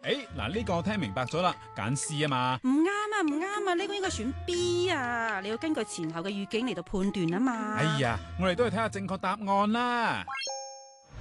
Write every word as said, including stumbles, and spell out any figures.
誒，嗱呢個我聽明白咗啦，揀 C 啊嘛。 唔啱啊，唔啱啊，呢個應該選 B 啊，你要根據前後嘅語境嚟到判斷啊嘛。 哎呀，我哋都係睇下正確答案啦。